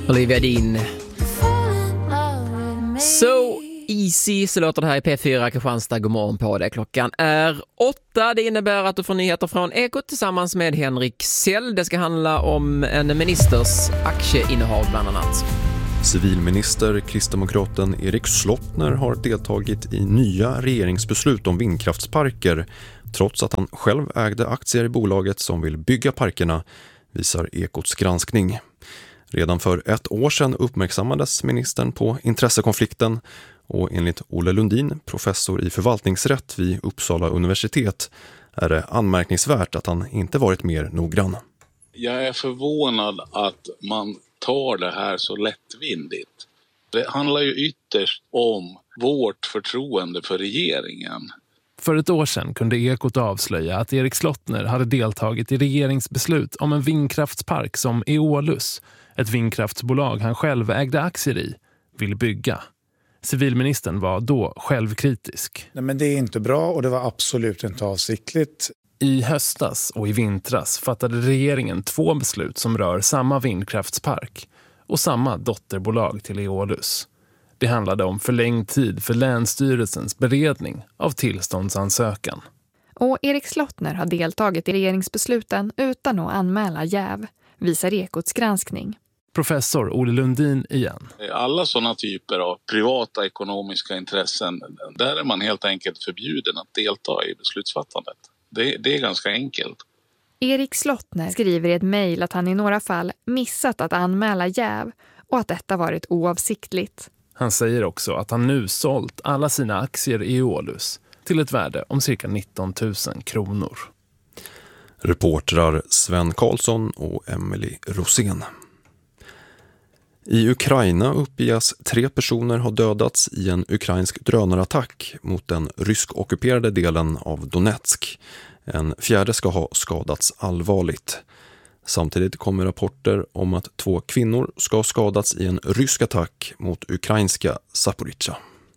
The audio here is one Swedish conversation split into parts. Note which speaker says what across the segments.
Speaker 1: Olivia Dean. So easy, så låter det här i P4 Kristianstad. God morgon på det. Klockan är 8. Det innebär att du får nyheter från Ekot tillsammans med Henrik Sell. Det ska handla om en ministers aktieinnehav bland annat.
Speaker 2: Civilminister kristdemokraten Erik Slottner har deltagit i nya regeringsbeslut om vindkraftsparker trots att han själv ägde aktier i bolaget som vill bygga parkerna, visar Ekots granskning. Redan för 1 år sedan uppmärksammades ministern på intressekonflikten och enligt Olle Lundin, professor i förvaltningsrätt vid Uppsala universitet, är det anmärkningsvärt att han inte varit mer noggrann.
Speaker 3: Jag är förvånad att man tar det här så lättvindigt. Det handlar ju ytterst om vårt förtroende för regeringen.
Speaker 4: För 1 år sedan kunde Ekot avslöja att Erik Slottner hade deltagit i regeringsbeslut om en vindkraftspark som Eolus, ett vindkraftsbolag han själv ägde aktier i, vill bygga. Civilministern var då självkritisk.
Speaker 5: Nej, men det är inte bra och det var absolut inte avsiktligt.
Speaker 4: I höstas och i vintras fattade regeringen 2 beslut som rör samma vindkraftspark och samma dotterbolag till Eolus. Det handlade om förlängd tid för Länsstyrelsens beredning av tillståndsansökan.
Speaker 6: Och Erik Slottner har deltagit i regeringsbesluten utan att anmäla jäv, visar Ekots granskning.
Speaker 4: Professor Olle Lundin igen.
Speaker 3: Alla sådana typer av privata ekonomiska intressen, där är man helt enkelt förbjuden att delta i beslutsfattandet. Det är ganska enkelt.
Speaker 6: Erik Slottner skriver i ett mejl att han i några fall missat att anmäla jäv och att detta varit oavsiktligt.
Speaker 4: Han säger också att han nu sålt alla sina aktier i Eolus till ett värde om cirka 19 000 kronor.
Speaker 2: Reportrar Sven Karlsson och Emily Rosén. I Ukraina uppges 3 personer ha dödats i en ukrainsk drönarattack mot den rysk-ockuperade delen av Donetsk. En 4:e ska ha skadats allvarligt. Samtidigt kommer rapporter om att 2 kvinnor ska ha skadats i en rysk attack mot ukrainska Zaporizjzja.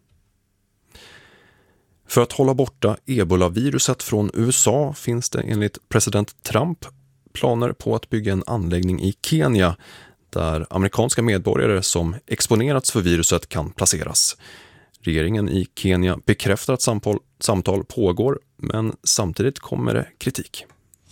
Speaker 2: För att hålla borta ebola-viruset från USA finns det enligt president Trump planer på att bygga en anläggning i Kenya där amerikanska medborgare som exponerats för viruset kan placeras. Regeringen i Kenya bekräftar att samtal pågår, men samtidigt kommer det kritik.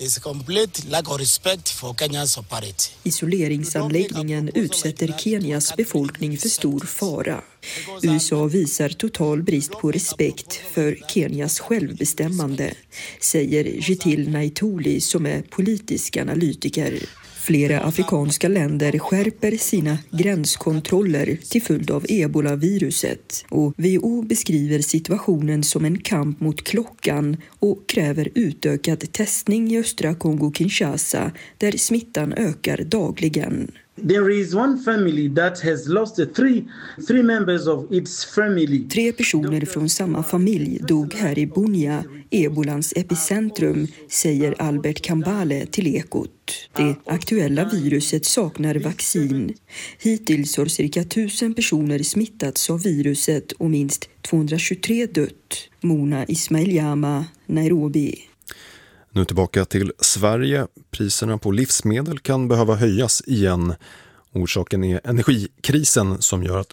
Speaker 7: Isoleringsanläggningen utsätter Kenias befolkning för stor fara. USA visar total brist på respekt för Kenias självbestämmande, säger Jitil Naitoli som är politisk analytiker. Flera afrikanska länder skärper sina gränskontroller till följd av ebola-viruset och WHO beskriver situationen som en kamp mot klockan och kräver utökad testning i östra Kongo-Kinshasa där smittan ökar dagligen.
Speaker 8: There is one family that has lost three members of its family.
Speaker 7: 3 personer från samma familj dog här i Bunia, ebolans epicentrum, säger Albert Kambale till Ekot. Det aktuella viruset saknar vaccin. Hittills har cirka 1000 personer smittats av viruset och minst 223 dött. Mona Ismail-Jama, Nairobi.
Speaker 2: Nu tillbaka till Sverige. Priserna på livsmedel kan behöva höjas igen. Orsaken är energikrisen som gör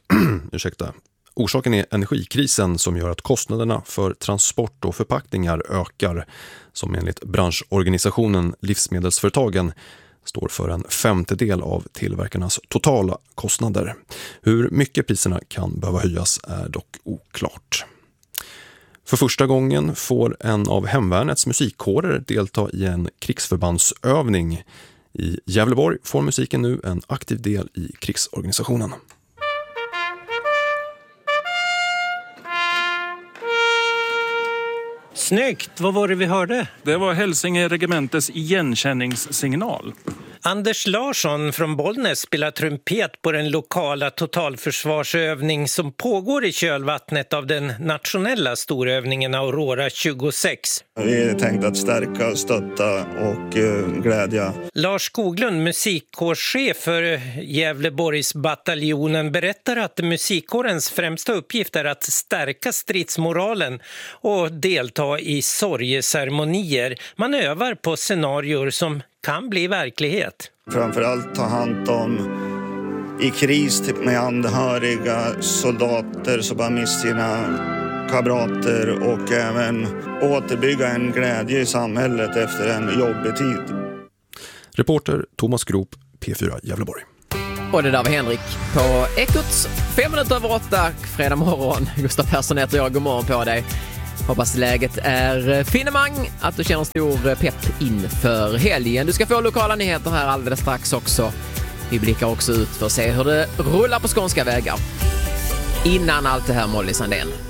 Speaker 2: att kostnaderna för transport och förpackningar ökar, som enligt branschorganisationen Livsmedelsföretagen står för en 1/5 av tillverkarnas totala kostnader. Hur mycket priserna kan behöva höjas är dock oklart. För första gången får en av hemvärnets musikkårer delta i en krigsförbandsövning. I Gävleborg får musiken nu en aktiv del i krigsorganisationen.
Speaker 9: Snyggt! Vad var det vi hörde?
Speaker 10: Det var Hälsinge regementes igenkänningssignal.
Speaker 9: Anders Larsson från Bollnäs spelar trumpet på den lokala totalförsvarsövning som pågår i kölvattnet av den nationella storövningen Aurora 26.
Speaker 11: Vi är tänkt att stärka, stötta och glädja.
Speaker 9: Lars Skoglund, musikkårschef för Gävleborgsbataljonen, berättar att musikkårens främsta uppgift är att stärka stridsmoralen och delta i sorgeceremonier. Man övar på scenarier som kan bli verklighet.
Speaker 11: Framförallt ta hand om i kris med anhöriga soldater som bara mist sina kamrater och även återbygga en glädje i samhället efter en jobbig tid.
Speaker 2: Reporter Thomas Grop, P4 Gävleborg.
Speaker 1: Och det där var Henrik på Ekots 7:05 fredag morgon. Gustav Persson heter jag, god morgon på dig. Hoppas läget är finemang, att du känner stor pepp inför helgen. Du ska få lokala nyheter här alldeles strax också. Vi blickar också ut för att se hur det rullar på skånska vägar. Innan allt det här, Molly Sandén.